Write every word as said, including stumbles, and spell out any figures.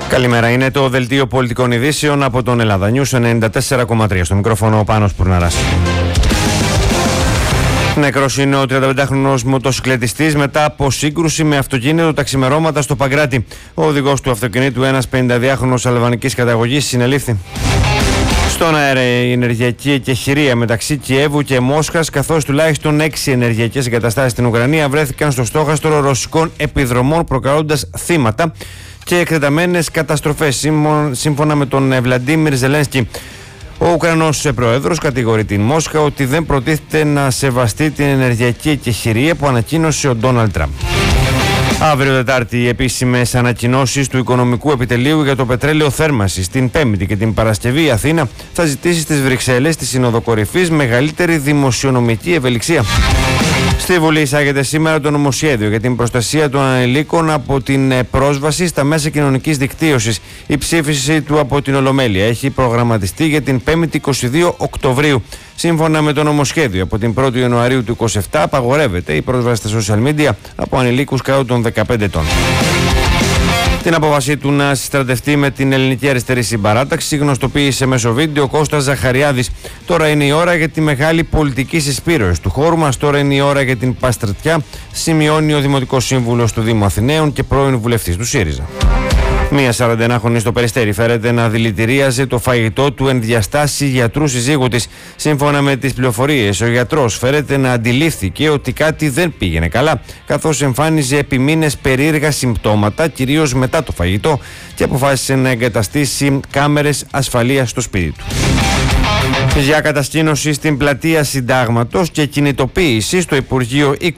Καλημέρα, είναι το Δελτίο Πολιτικών Ειδήσεων από τον Ελλάδα News ενενήντα τέσσερα κόμμα τρία. Στο μικρόφωνο ο Πάνος Πουρναράς. Νεκρός είναι ο τριανταπεντάχρονος μοτοσυκλετιστής μετά από σύγκρουση με αυτοκίνητο τα ξημερώματα στο Παγκράτη. Ο οδηγός του αυτοκινήτου, ένας πενηνταδυάχρονος αλβανικής καταγωγής, συνελήφθη. Στον αέρα η ενεργειακή εκεχηρία μεταξύ Κιέβου και Μόσχας, καθώς τουλάχιστον έξι ενεργειακές εγκαταστάσεις στην Ουκρανία βρέθηκαν στο στόχαστρο ρωσικών επιδρομών, προκαλώντας θύματα και εκτεταμένες καταστροφές. Σύμφωνα με τον Βλαντίμιρ Ζελένσκι, ο Ουκρανός πρόεδρος κατηγορεί την Μόσχα ότι δεν προτίθεται να σεβαστεί την ενεργειακή εκεχηρία που ανακοίνωσε ο Ντόναλντ Τραμπ. Αύριο Τετάρτη, οι επίσημες ανακοινώσεις του Οικονομικού Επιτελείου για το πετρέλαιο θέρμανσης. Την Πέμπτη και την Παρασκευή η Αθήνα θα ζητήσει στις Βρυξέλλες τη Σύνοδο Κορυφής μεγαλύτερη δημοσιονομική ευελιξία. Στη Βουλή εισάγεται σήμερα το νομοσχέδιο για την προστασία των ανηλίκων από την πρόσβαση στα μέσα κοινωνικής δικτύωσης. Η ψήφιση του από την Ολομέλεια έχει προγραμματιστεί για την Πέμπτη είκοσι δύο Οκτωβρίου. Σύμφωνα με το νομοσχέδιο, από την πρώτη Ιανουαρίου του είκοσι επτά απαγορεύεται η πρόσβαση στα social media από ανηλίκους κάτω των δεκαπέντε ετών. Την απόφαση του να συστρατευτεί με την Ελληνική Αριστερή Συμπαράταξη γνωστοποίησε μέσω βίντεο ο Κώστας Ζαχαριάδης. Τώρα είναι η ώρα για τη μεγάλη πολιτική συσπήρωση του χώρου μας. Τώρα είναι η ώρα για την παστρατιά, σημειώνει ο Δημοτικός Σύμβουλος του Δήμου Αθηναίων και πρώην βουλευτής του ΣΥΡΙΖΑ. Μία σαρανταενάχρονη στο Περιστέρι φέρεται να δηλητηρίαζε το φαγητό του εν διαστάσει γιατρού συζύγου της. Σύμφωνα με τις πληροφορίες, ο γιατρός φέρεται να αντιλήφθηκε ότι κάτι δεν πήγαινε καλά, καθώς εμφάνιζε επί μήνες περίεργα συμπτώματα, κυρίως μετά το φαγητό, και αποφάσισε να εγκαταστήσει κάμερες ασφαλείας στο σπίτι του. Για κατασκήνωση στην πλατεία Συντάγματος και κινητοποίηση στο Υπουργείο